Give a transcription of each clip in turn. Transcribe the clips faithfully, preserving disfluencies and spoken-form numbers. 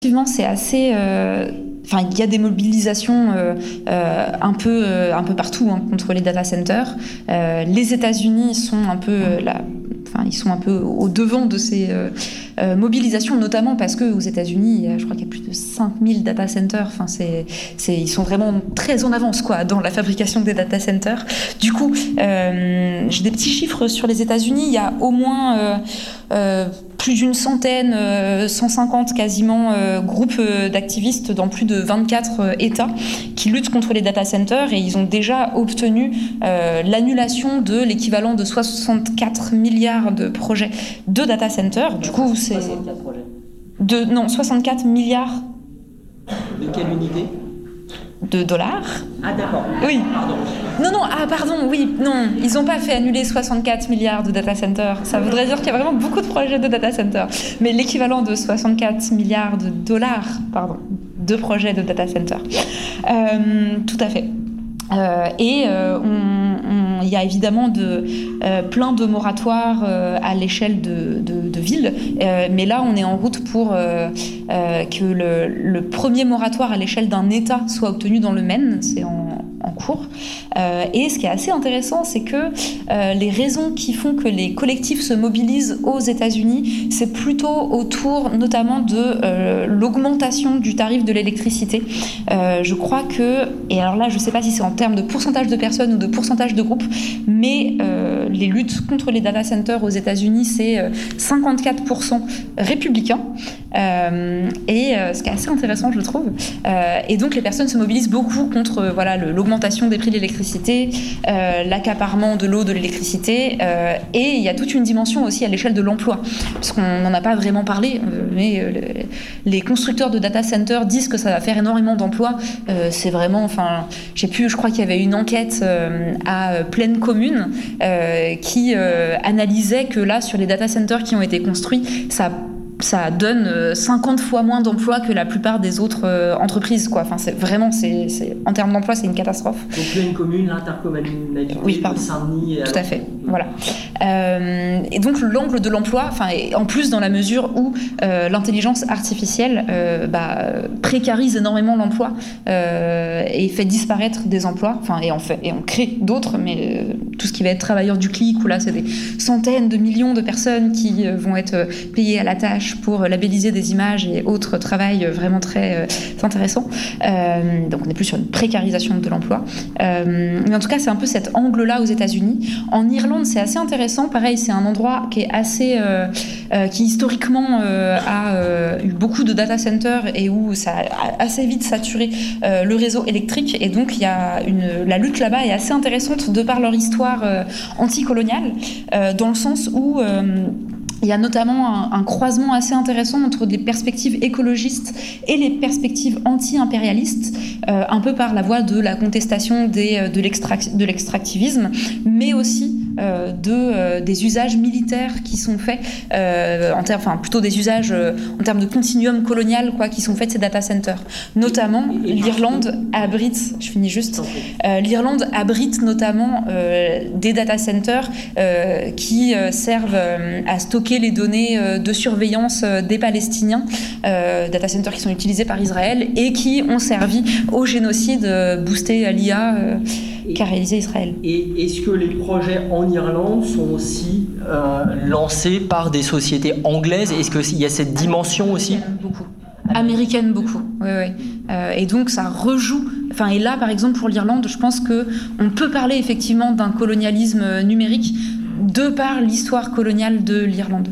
Effectivement, c'est assez... Euh... Enfin, il y a des mobilisations euh, euh, un peu euh, un peu partout hein, contre les data centers. Euh, les États-Unis sont un peu euh, là, enfin ils sont un peu au devant de ces euh, euh, mobilisations, notamment parce que aux États-Unis, je crois qu'il y a plus de cinq mille data centers. Enfin, c'est c'est ils sont vraiment très en avance quoi dans la fabrication des data centers. Du coup, euh, j'ai des petits chiffres sur les États-Unis. Il y a au moins euh, euh, plus d'une centaine, euh, cent cinquante quasiment euh, groupes euh, d'activistes dans plus de vingt-quatre euh, États qui luttent contre les data centers et ils ont déjà obtenu euh, l'annulation de l'équivalent de soixante-quatre milliards de projets de data centers. Du coup, c'est soixante-quatre projets. De non soixante-quatre milliards. De quelle unité? De dollars. Ah d'accord. Oui. Pardon. Non, non, ah pardon, oui, non, ils n'ont pas fait annuler soixante-quatre milliards de data centers. Ça voudrait dire qu'il y a vraiment beaucoup de projets de data centers. Mais l'équivalent de soixante-quatre milliards de dollars, pardon, de projets de data centers. Euh, tout à fait. Euh, et euh, il y a évidemment de, euh, plein de moratoires euh, à l'échelle de, de, de villes, euh, mais là on est en route pour euh, euh, que le, le premier moratoire à l'échelle d'un État soit obtenu dans le Maine, c'est en, en cours. Euh, et ce qui est assez intéressant, c'est que euh, les raisons qui font que les collectifs se mobilisent aux États-Unis, c'est plutôt autour notamment de euh, l'augmentation du tarif de l'électricité. Euh, je crois que, et alors là je ne sais pas si c'est en termes de pourcentage de personnes ou de pourcentage de groupes, mais euh, les luttes contre les data centers aux États-Unis, c'est euh, cinquante-quatre pour cent républicains, euh, et euh, ce qui est assez intéressant, je trouve. Euh, et donc les personnes se mobilisent beaucoup contre euh, voilà, le, l'augmentation des prix de l'électricité, euh, l'accaparement de l'eau, de l'électricité, euh, et il y a toute une dimension aussi à l'échelle de l'emploi, parce qu'on n'en a pas vraiment parlé, euh, mais euh, les constructeurs de data centers disent que ça va faire énormément d'emplois. Euh, c'est vraiment, enfin, j'ai pu, je crois qu'il y avait une enquête euh, à Plaine Commune euh, qui euh, analysait que là, sur les data centers qui ont été construits, ça ça donne cinquante fois moins d'emplois que la plupart des autres euh, entreprises, quoi. Enfin, c'est vraiment, c'est, c'est, en termes d'emploi, c'est une catastrophe. Donc, Plaine Commune, l'intercommunalité oui, pardon. de Saint-Denis. Tout à fait, voilà. Euh, et donc, l'angle de l'emploi, enfin, en plus dans la mesure où euh, l'intelligence artificielle euh, bah, précarise énormément l'emploi euh, et fait disparaître des emplois, enfin, et, en fait, et on crée d'autres, mais euh, tout ce qui va être travailleur du clic, où là, c'est des centaines de millions de personnes qui euh, vont être payées à la tâche pour labelliser des images et autres travail vraiment très, euh, très intéressant. Euh, donc on n'est plus sur une précarisation de l'emploi. Euh, mais en tout cas, c'est un peu cet angle-là aux États-Unis. En Irlande, c'est assez intéressant. Pareil, c'est un endroit qui est assez, euh, euh, qui historiquement euh, a euh, eu beaucoup de data centers et où ça a assez vite saturé euh, le réseau électrique. Et donc, il y a une, la lutte là-bas est assez intéressante de par leur histoire euh, anticoloniale, euh, dans le sens où euh, il y a notamment un, un croisement assez intéressant entre les perspectives écologistes et les perspectives anti-impérialistes, euh, un peu par la voie de la contestation des, de, l'extract, de l'extractivisme, mais aussi euh, de, euh, des usages militaires qui sont faits, euh, en termes, enfin plutôt des usages euh, en termes de continuum colonial, quoi, qui sont faits de ces data centers. Notamment, et, et l'Irlande abrite, je finis juste, euh, l'Irlande abrite notamment euh, des data centers euh, qui euh, servent euh, à stocker les données de surveillance des Palestiniens, euh, data centers qui sont utilisés par Israël et qui ont servi au génocide boosté à l'I A euh, qu'a réalisé Israël. Et est-ce que les projets en Irlande sont aussi euh, lancés par des sociétés anglaises? Est-ce qu'il y a cette dimension aussi? Beaucoup. Américaine beaucoup, oui, oui. Euh, et donc ça rejoue. Enfin, et là, par exemple, pour l'Irlande, je pense que on peut parler effectivement d'un colonialisme numérique de par l'histoire coloniale de l'Irlande.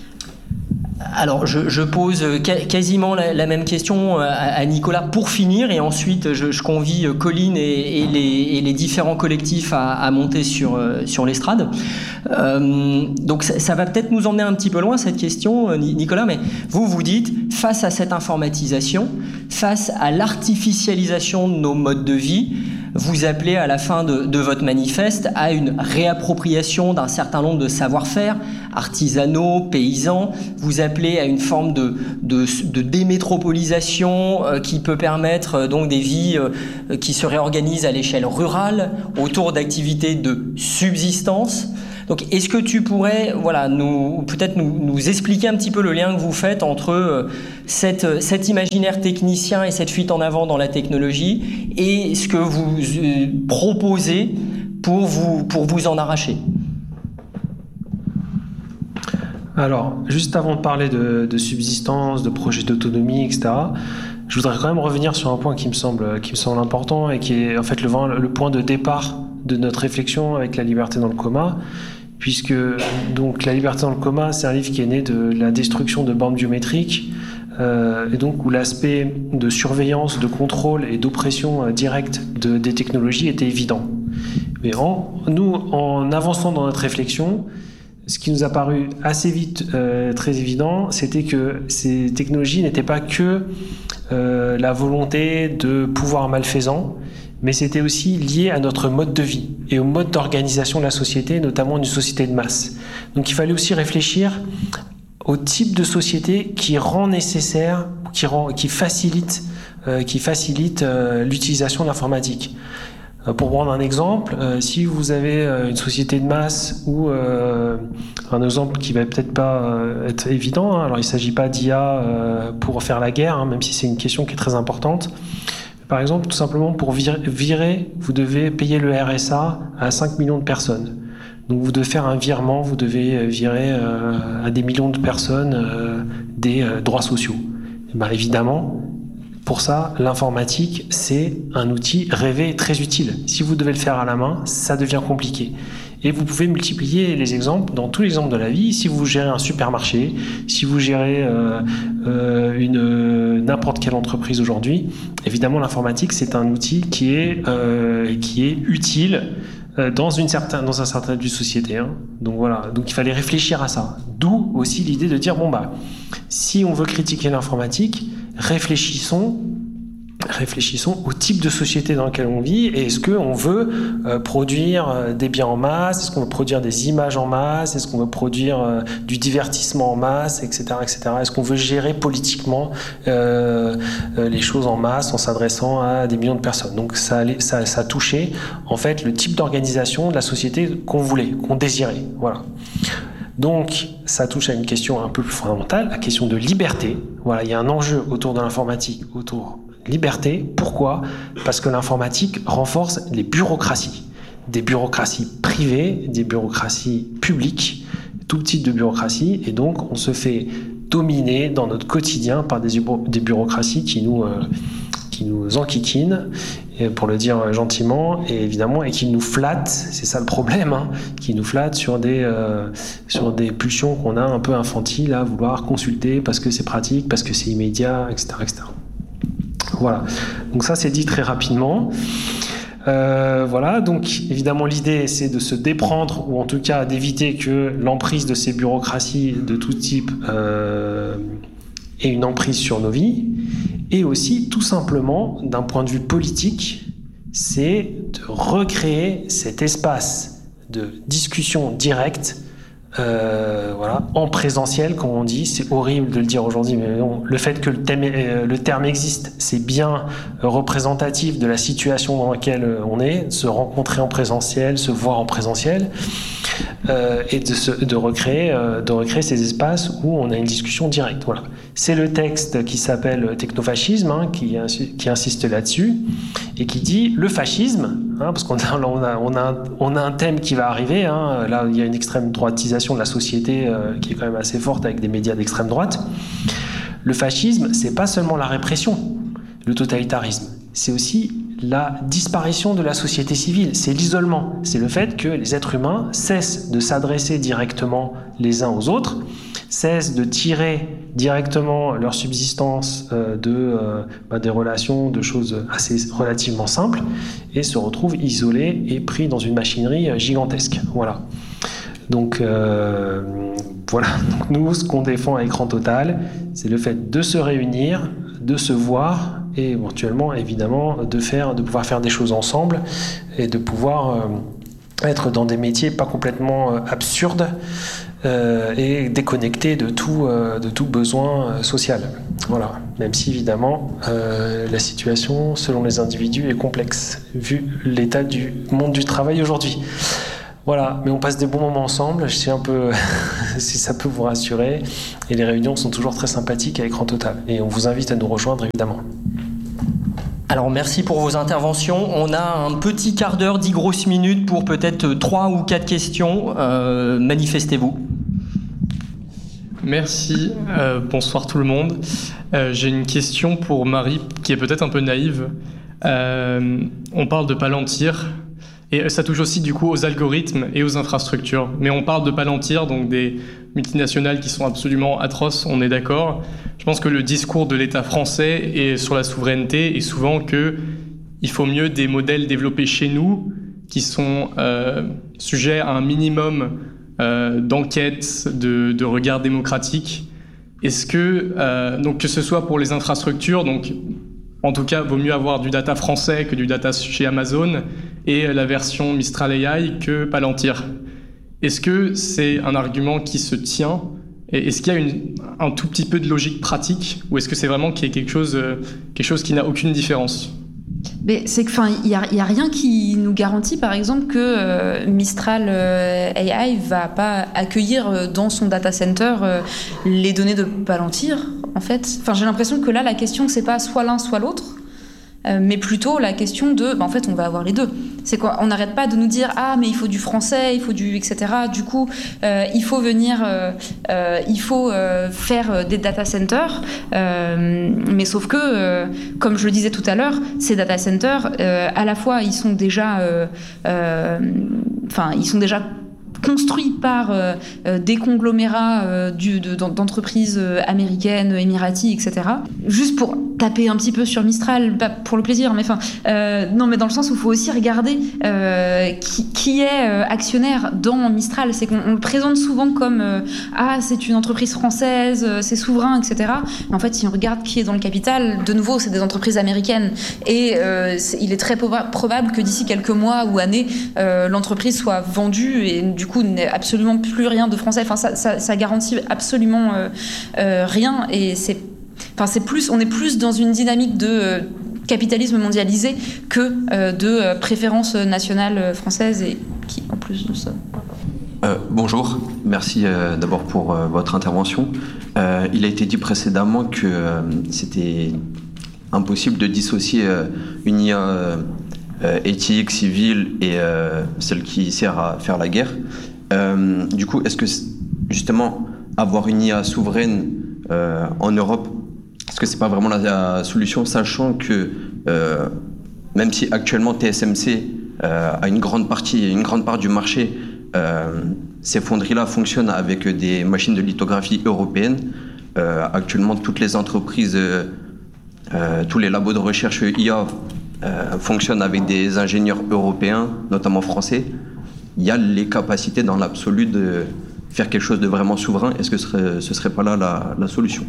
Alors, je, je pose quasiment la, la même question à, à Nicolas pour finir, et ensuite je, je convie Colline et, et, les, et les différents collectifs à, à monter sur, sur l'estrade. Euh, donc, ça, ça va peut-être nous emmener un petit peu loin, cette question, Nicolas, mais vous, vous dites, face à cette informatisation, face à l'artificialisation de nos modes de vie, vous appelez à la fin de, de votre manifeste à une réappropriation d'un certain nombre de savoir-faire artisanaux, paysans. Vous appelez à une forme de, de, de démétropolisation euh, qui peut permettre euh, donc des vies euh, qui se réorganisent à l'échelle rurale autour d'activités de subsistance. Donc, est-ce que tu pourrais, voilà, nous peut-être nous, nous expliquer un petit peu le lien que vous faites entre euh, cette, cet imaginaire technicien et cette fuite en avant dans la technologie et ce que vous euh, proposez pour vous pour vous en arracher? Alors, juste avant de parler de, de subsistance, de projets d'autonomie, et cetera, je voudrais quand même revenir sur un point qui me semble, qui me semble important et qui est en fait le, le point de départ de notre réflexion avec La liberté dans le coma, puisque donc La liberté dans le coma, c'est un livre qui est né de la destruction de bornes biométriques, euh, et donc où l'aspect de surveillance, de contrôle et d'oppression euh, directe de, des technologies était évident. Mais en, nous, en avançant dans notre réflexion, ce qui nous a paru assez vite euh, très évident, c'était que ces technologies n'étaient pas que euh, la volonté de pouvoirs malfaisants, mais c'était aussi lié à notre mode de vie et au mode d'organisation de la société, notamment une société de masse. Donc il fallait aussi réfléchir au type de société qui rend nécessaire, qui, rend, qui facilite, euh, qui facilite euh, l'utilisation de l'informatique. Pour prendre un exemple, euh, si vous avez euh, une société de masse ou euh, un exemple qui va peut-être pas euh, être évident, hein, alors il ne s'agit pas d'I A euh, pour faire la guerre, hein, même si c'est une question qui est très importante. Par exemple, tout simplement pour vir- virer, vous devez payer le R S A à cinq millions de personnes. Donc vous devez faire un virement, vous devez virer euh, à des millions de personnes euh, des euh, droits sociaux. Et ben, évidemment, pour ça, l'informatique, c'est un outil rêvé et très utile. Si vous devez le faire à la main, ça devient compliqué. Et vous pouvez multiplier les exemples dans tous les exemples de la vie. Si vous gérez un supermarché, si vous gérez euh, euh, une, euh, n'importe quelle entreprise aujourd'hui, évidemment, l'informatique, c'est un outil qui est, euh, qui est utile euh, dans, une certain, dans un certain type de société. Hein. Donc voilà, donc il fallait réfléchir à ça. D'où aussi l'idée de dire, bon bah, si on veut critiquer l'informatique, réfléchissons, réfléchissons au type de société dans laquelle on vit et est-ce qu'on veut euh, produire euh, des biens en masse, est-ce qu'on veut produire des images en masse, est-ce qu'on veut produire euh, du divertissement en masse, et cetera, et cetera. Est-ce qu'on veut gérer politiquement euh, euh, les choses en masse en s'adressant à des millions de personnes. Donc ça, allait, ça, ça touchait en fait le type d'organisation de la société qu'on voulait, qu'on désirait. Voilà. Donc, ça touche à une question un peu plus fondamentale, la question de liberté. Voilà, il y a un enjeu autour de l'informatique, autour de liberté. Pourquoi ? Parce que l'informatique renforce les bureaucraties. Des bureaucraties privées, des bureaucraties publiques, tout type de bureaucratie. Et donc, on se fait dominer dans notre quotidien par des, des bureaucraties qui nous, euh, qui nous enquiquinent, pour le dire gentiment, et évidemment, et qui nous flattent, c'est ça le problème, hein, qui nous flattent sur des, euh, sur des pulsions qu'on a un peu infantiles à vouloir consulter parce que c'est pratique, parce que c'est immédiat, et cetera, et cetera. Voilà, donc ça c'est dit très rapidement. Euh, voilà, donc évidemment l'idée c'est de se déprendre, ou en tout cas d'éviter que l'emprise de ces bureaucraties de tout type euh, ait une emprise sur nos vies. Et aussi, tout simplement, d'un point de vue politique, c'est de recréer cet espace de discussion directe, euh, voilà, en présentiel, comme on dit. C'est horrible de le dire aujourd'hui, mais non, le fait que le, thème, euh, le terme existe, c'est bien représentatif de la situation dans laquelle on est, se rencontrer en présentiel, se voir en présentiel, euh, et de, se, de, recréer, euh, de recréer ces espaces où on a une discussion directe. Voilà. C'est le texte qui s'appelle Technofascisme, hein, qui, qui insiste là-dessus, et qui dit le fascisme, hein, parce qu'on a, on a, on a, un, on a un thème qui va arriver, hein, là il y a une extrême droitisation de la société euh, qui est quand même assez forte avec des médias d'extrême droite. Le fascisme, c'est pas seulement la répression, le totalitarisme, c'est aussi la disparition de la société civile, c'est l'isolement, c'est le fait que les êtres humains cessent de s'adresser directement les uns aux autres, cessent de tirer directement leur subsistance euh, de, euh, bah, des relations, de choses assez relativement simples, et se retrouvent isolés et pris dans une machinerie gigantesque. Voilà. Donc, euh, voilà. Donc nous, ce qu'on défend à Écran Total, c'est le fait de se réunir, de se voir, et éventuellement, évidemment, de, faire, de pouvoir faire des choses ensemble, et de pouvoir euh, être dans des métiers pas complètement euh, absurdes, Euh, et déconnecté de tout, euh, de tout besoin euh, social. Voilà. Même si, évidemment, euh, la situation, selon les individus, est complexe, vu l'état du monde du travail aujourd'hui. Voilà, mais on passe des bons moments ensemble, je sais un peu si ça peut vous rassurer. Et les réunions sont toujours très sympathiques à écran total. Et on vous invite à nous rejoindre, évidemment. Alors merci pour vos interventions. On a un petit quart d'heure, dix grosses minutes pour peut-être trois ou quatre questions. Euh, manifestez-vous. Merci, euh, bonsoir tout le monde. Euh, j'ai une question pour Marie qui est peut-être un peu naïve. Euh, on parle de Palantir et ça touche aussi du coup aux algorithmes et aux infrastructures. Mais on parle de Palantir, donc des multinationales qui sont absolument atroces, on est d'accord. Je pense que le discours de l'État français et sur la souveraineté est souvent qu'il faut mieux des modèles développés chez nous qui sont euh, sujets à un minimum Euh, d'enquête, de, de regard démocratique. Est-ce que, euh, donc que ce soit pour les infrastructures, donc en tout cas, vaut mieux avoir du data français que du data chez Amazon, et la version Mistral A I que Palantir. Est-ce que c'est un argument qui se tient? Et est-ce qu'il y a une, un tout petit peu de logique pratique, ou est-ce que c'est vraiment qu'il y a quelque chose, euh, quelque chose qui n'a aucune différence? Mais c'est que, enfin, il y a, y a rien qui nous garantit, par exemple, que euh, Mistral euh, A I va pas accueillir euh, dans son data center euh, les données de Palantir, en fait. Enfin, j'ai l'impression que là, la question, c'est pas soit l'un, soit l'autre, euh, mais plutôt la question de, bah, en fait, on va avoir les deux. C'est quoi? On n'arrête pas de nous dire, ah, mais il faut du français, il faut du, et cetera. Du coup, euh, il faut venir, euh, euh, il faut euh, faire des data centers. Euh, mais sauf que, euh, comme je le disais tout à l'heure, ces data centers, euh, à la fois, ils sont déjà, euh, euh, enfin, ils sont déjà construits par euh, des conglomérats euh, du, de, d'entreprises américaines, émiraties, et cetera. Juste pour taper un petit peu sur Mistral, pas pour le plaisir, mais enfin, euh, non, mais dans le sens où il faut aussi regarder euh, qui, qui est euh, actionnaire dans Mistral. C'est qu'on on le présente souvent comme euh, ah, c'est une entreprise française, c'est souverain, et cetera. Mais en fait, si on regarde qui est dans le capital, de nouveau, c'est des entreprises américaines. Et euh, c'est, il est très proba- probable que d'ici quelques mois ou années, euh, l'entreprise soit vendue et du coup, n'est absolument plus rien de français. Enfin, ça, ça, ça garantit absolument euh, euh, rien. Et c'est, enfin, c'est plus, on est plus dans une dynamique de euh, capitalisme mondialisé que euh, de euh, préférence nationale française et qui, en plus de ça. Euh, bonjour, merci euh, d'abord pour euh, votre intervention. Euh, il a été dit précédemment que euh, c'était impossible de dissocier euh, une I A euh, euh, éthique, civile et euh, celle qui sert à faire la guerre. Euh, du coup, est-ce que justement avoir une I A souveraine euh, en Europe, est-ce que c'est pas vraiment la, la solution, sachant que euh, même si actuellement T S M C euh, a une grande partie, une grande part du marché, euh, ces fonderies-là fonctionnent avec des machines de lithographie européennes. Euh, actuellement, toutes les entreprises, euh, euh, tous les labos de recherche I A euh, fonctionnent avec des ingénieurs européens, notamment français. Il y a les capacités dans l'absolu de faire quelque chose de vraiment souverain. Est-ce que ce serait, ce serait pas là la, la solution?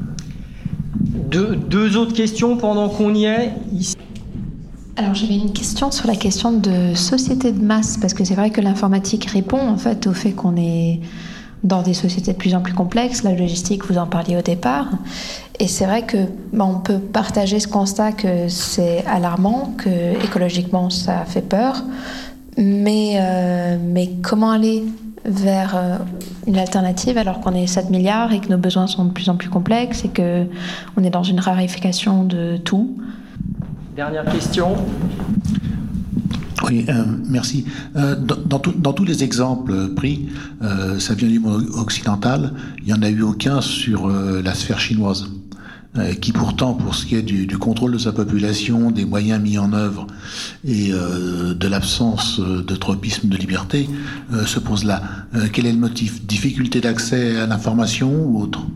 Deux, deux autres questions pendant qu'on y est. Ici. Alors j'avais une question sur la question de société de masse, parce que c'est vrai que l'informatique répond en fait au fait qu'on est dans des sociétés de plus en plus complexes. La logistique, vous en parliez au départ. Et c'est vrai que bah, on peut partager ce constat que c'est alarmant, que écologiquement ça fait peur. Mais, euh, mais comment aller vers euh, une alternative alors qu'on est sept milliards et que nos besoins sont de plus en plus complexes et qu'on est dans une raréfaction de tout? Dernière question. Oui, euh, merci. Euh, dans, dans, tout, dans tous les exemples pris, euh, ça vient du monde occidental, il n'y en a eu aucun sur euh, la sphère chinoise, euh, qui pourtant, pour ce qui est du, du contrôle de sa population, des moyens mis en œuvre et euh, de l'absence de tropisme de liberté, euh, se pose là. Euh, quel est le motif? Difficulté d'accès à l'information ou autre?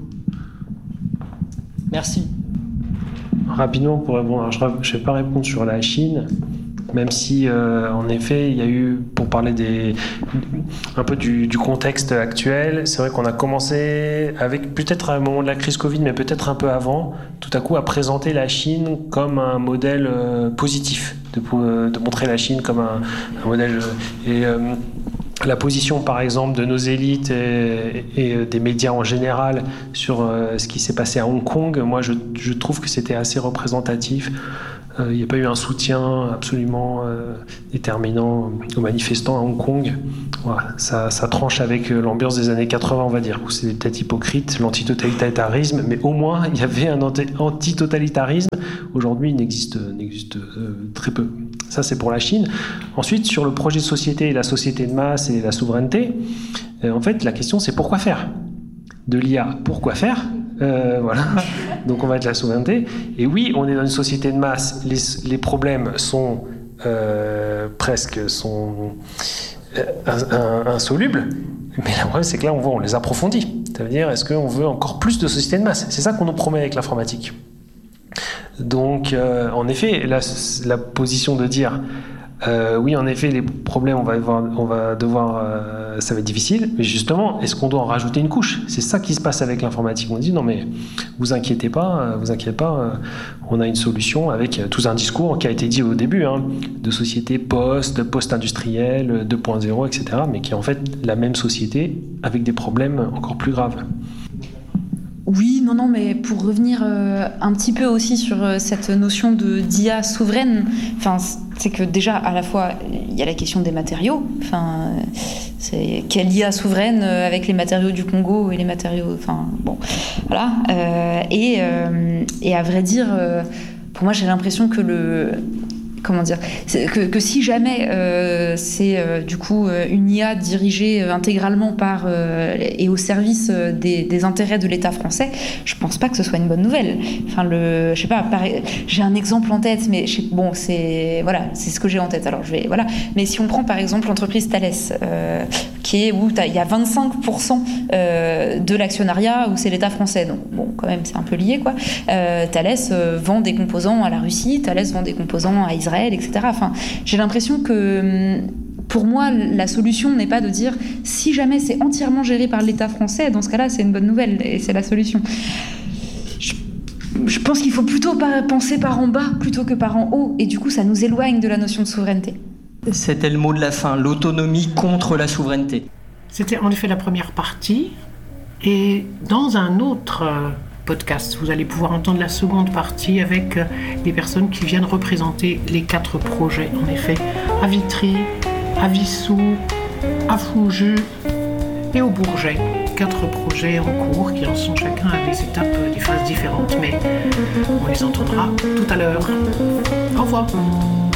Merci. Rapidement, pour répondre, alors je ne vais pas répondre sur la Chine, même si, euh, en effet, il y a eu, pour parler des, un peu du, du contexte actuel, c'est vrai qu'on a commencé, avec peut-être à un moment de la crise Covid, mais peut-être un peu avant, tout à coup à présenter la Chine comme un modèle euh, positif, de, de montrer la Chine comme un, un modèle... Et, euh, la position, par exemple, de nos élites et, et des médias en général sur euh, ce qui s'est passé à Hong Kong, moi, je, je trouve que c'était assez représentatif. Il euh, n'y a pas eu un soutien absolument euh, déterminant aux manifestants à Hong Kong. Voilà, ça, ça tranche avec l'ambiance des années quatre-vingts, on va dire, où c'était peut-être hypocrite, l'antitotalitarisme, mais au moins, il y avait un antitotalitarisme. Aujourd'hui, il n'existe, n'existe euh, très peu. Ça, c'est pour la Chine. Ensuite, sur le projet de société, la société de masse et la souveraineté, euh, en fait, la question, c'est pourquoi faire de l'I A. Pourquoi faire euh, Voilà. Donc, on va être la souveraineté. Et oui, on est dans une société de masse. Les, les problèmes sont euh, presque sont, euh, insolubles. Mais le problème, c'est que là, on, voit, on les approfondit. Ça veut dire, est-ce qu'on veut encore plus de société de masse ? C'est ça qu'on nous promet avec l'informatique. Donc, euh, en effet, la, la position de dire euh, oui, en effet, les problèmes, on va devoir, on va devoir euh, ça va être difficile, mais justement, est-ce qu'on doit en rajouter une couche ? C'est ça qui se passe avec l'informatique. On dit non, mais vous inquiétez pas, vous inquiétez pas, euh, on a une solution avec euh, tout un discours qui a été dit au début, hein, de société post, post-industrielle, deux point zéro, et cetera, mais qui est en fait la même société avec des problèmes encore plus graves. Oui, non, non, mais pour revenir euh, un petit peu aussi sur euh, cette notion de d'I A souveraine, enfin, c'est que déjà, à la fois, il y a la question des matériaux. Enfin, c'est quelle I A souveraine euh, avec les matériaux du Congo et les matériaux, enfin, bon, voilà. Euh, et, euh, et à vrai dire, euh, pour moi, j'ai l'impression que le Comment dire que, que si jamais euh, c'est euh, du coup une I A dirigée euh, intégralement par euh, et au service euh, des, des intérêts de l'État français, je pense pas que ce soit une bonne nouvelle. Enfin, le, je sais pas, pareil, j'ai un exemple en tête, mais je sais, bon, c'est voilà, c'est ce que j'ai en tête. Alors je vais voilà. Mais si on prend par exemple l'entreprise Thales, euh, qui est où il y a vingt-cinq pour cent euh, de l'actionnariat où c'est l'État français, donc bon, quand même, c'est un peu lié, quoi. Euh, Thales euh, vend des composants à la Russie, Thales vend des composants à Israël, et cetera. Enfin, j'ai l'impression que pour moi, la solution n'est pas de dire si jamais c'est entièrement géré par l'État français, dans ce cas-là, c'est une bonne nouvelle et c'est la solution. Je, je pense qu'il faut plutôt penser par en bas plutôt que par en haut, et du coup, ça nous éloigne de la notion de souveraineté. C'était le mot de la fin, l'autonomie contre la souveraineté. C'était en effet la première partie, et dans un autre podcast, vous allez pouvoir entendre la seconde partie avec des personnes qui viennent représenter les quatre projets, en effet, à Vitry, à Vissou, à Foujus et au Bourget. Quatre projets en cours qui en sont chacun à des étapes, des phases différentes, mais on les entendra tout à l'heure. Au revoir.